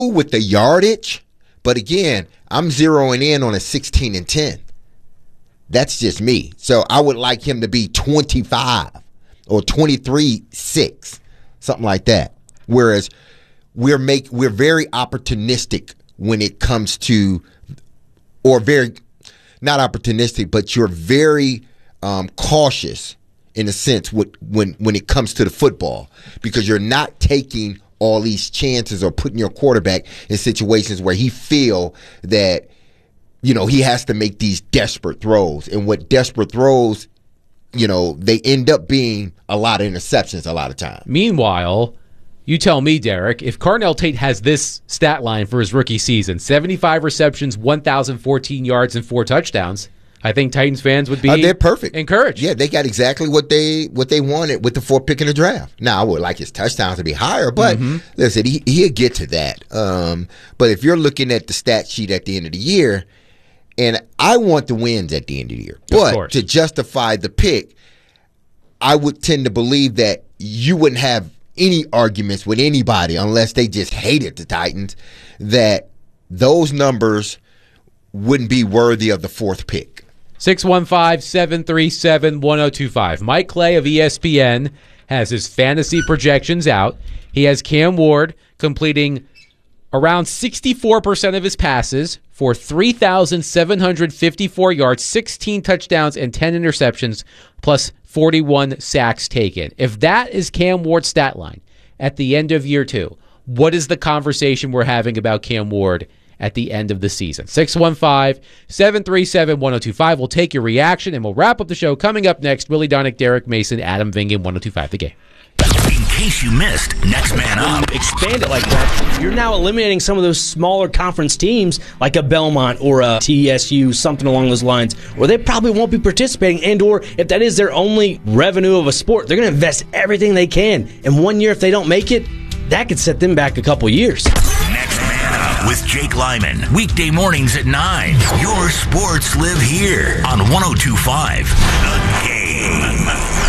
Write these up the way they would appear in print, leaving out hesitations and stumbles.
with the yardage, but again, I'm zeroing in on a 16-10. That's just me. So I would like him to be 25 or 23-6, something like that. Whereas we're very opportunistic when it comes to, or very, not opportunistic, but you're very cautious in a sense when it comes to the football, because you're not taking all these chances or putting your quarterback in situations where he feel that, you know, he has to make these desperate throws. And what desperate throws, you know, they end up being a lot of interceptions a lot of times. Meanwhile, you tell me, Derek, if Carnell Tate has this stat line for his rookie season, 75 receptions, 1,014 yards, and 4 touchdowns, I think Titans fans would be they're perfect. Encouraged. Yeah, they got exactly what they wanted with the 4th pick in the draft. Now, I would like his touchdowns to be higher, but listen, he'll get to that. But if you're looking at the stat sheet at the end of the year, and I want the wins at the end of the year, but to justify the pick, I would tend to believe that you wouldn't have any arguments with anybody unless they just hated the Titans, that those numbers wouldn't be worthy of the 4th pick. 615-737-1025. Mike Clay of ESPN has his fantasy projections out. He has Cam Ward completing around 64% of his passes for 3,754 yards, 16 touchdowns, and 10 interceptions, plus 41 sacks taken. If that is Cam Ward's stat line at the end of year 2, what is the conversation we're having about Cam Ward at the end of the season? 615-737-1025. We'll take your reaction, and we'll wrap up the show. Coming up next, Willie Donick, Derek Mason, Adam Vingan, 102.5 The Game. In case you missed, Next Man Up. Expand it like that, you're now eliminating some of those smaller conference teams like a Belmont or a TSU, something along those lines, where they probably won't be participating, and or if that is their only revenue of a sport, they're going to invest everything they can. And 1 year, if they don't make it, that could set them back a couple years. Next Man Up with Jake Lyman. Weekday mornings at 9. Your sports live here on 102.5 The Game.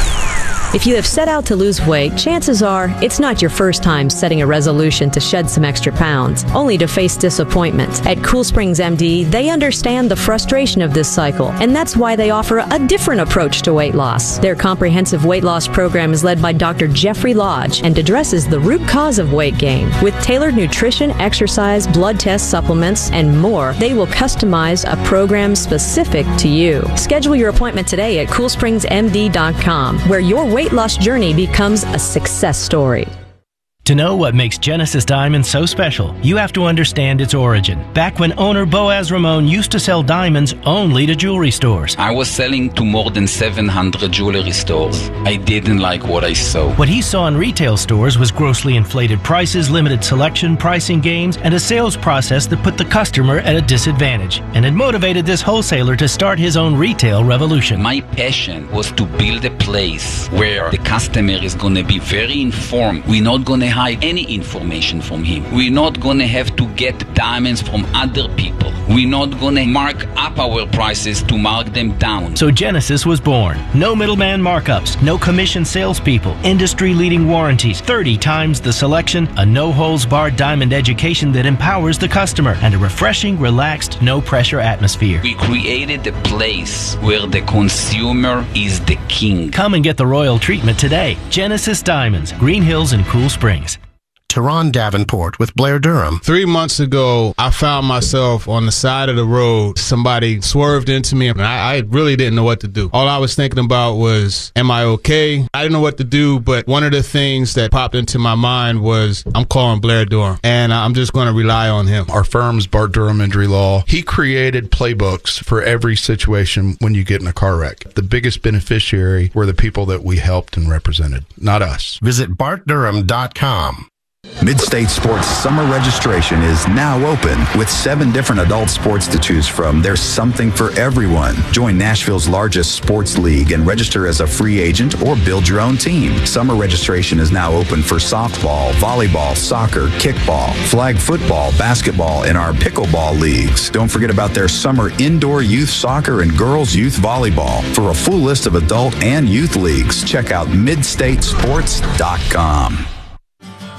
If you have set out to lose weight, chances are it's not your first time setting a resolution to shed some extra pounds, only to face disappointment. At Cool Springs MD, they understand the frustration of this cycle, and that's why they offer a different approach to weight loss. Their comprehensive weight loss program is led by Dr. Jeffrey Lodge and addresses the root cause of weight gain. With tailored nutrition, exercise, blood test supplements, and more, they will customize a program specific to you. Schedule your appointment today at CoolSpringsMD.com, where your weight loss journey becomes a success story. To know what makes Genesis Diamonds so special, you have to understand its origin. Back when owner Boaz Ramon used to sell diamonds only to jewelry stores. I was selling to more than 700 jewelry stores. I didn't like what I saw. What he saw in retail stores was grossly inflated prices, limited selection, pricing games, and a sales process that put the customer at a disadvantage. And it motivated this wholesaler to start his own retail revolution. My passion was to build a place where the customer is going to be very informed. We're not going to hide any information from him. We're not going to have to get diamonds from other people. We're not going to mark up our prices to mark them down. So Genesis was born. No middleman markups, no commission salespeople, industry-leading warranties, 30 times the selection, a no-holds-barred diamond education that empowers the customer, and a refreshing, relaxed, no-pressure atmosphere. We created a place where the consumer is the king. Come and get the royal treatment today. Genesis Diamonds, Green Hills and Cool Springs. Teron Davenport with Blair Durham. 3 months ago, I found myself on the side of the road. Somebody swerved into me, and I really didn't know what to do. All I was thinking about was, am I okay? I didn't know what to do, but one of the things that popped into my mind was, I'm calling Blair Durham, and I'm just going to rely on him. Our firm's Bart Durham Injury Law. He created playbooks for every situation when you get in a car wreck. The biggest beneficiary were the people that we helped and represented, not us. Visit BartDurham.com. Mid-State Sports summer registration is now open with 7 different adult sports to choose from. There's something for everyone. Join Nashville's largest sports league and register as a free agent or build your own team. Summer registration is now open for softball, volleyball, soccer, kickball, flag football, basketball, and our pickleball leagues. Don't forget about their summer indoor youth soccer and girls youth volleyball. For a full list of adult and youth leagues, check out midstatesports.com.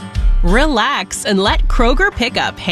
Relax and let Kroger Pickup